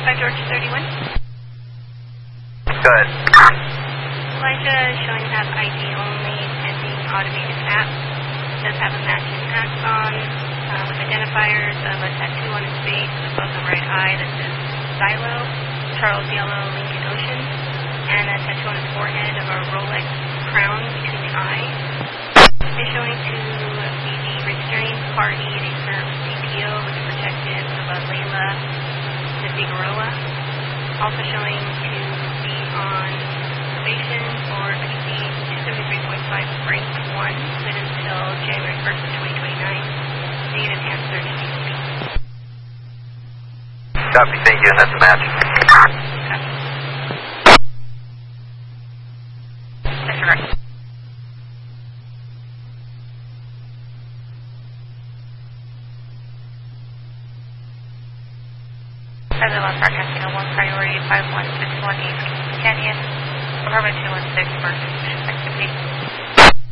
5 George 31. Good. Elijah is showing to have ID only, pending automated app. Does have a matching axon with identifiers of a tattoo on his face above the right eye that says Silo, Charles Yellow, Lincoln Ocean, and a tattoo on his forehead of a Rolex crown between the eyes. Is showing to be the restrained party at a firm CPO with the protective of a Layla de Figueroa. Also showing to be on probation for PC 273.5 Frank 1, good until January 1st of 2029. Negative answer to DCP. Copy, thank you, and that's a match. Copy. Disregard. President Park Casino 1 priority 5161 East Canyon, apartment 216 First